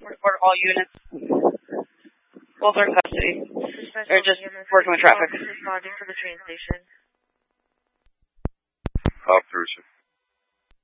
report all units. Both are in custody. They're just working with traffic. Responding to the train station. Officer.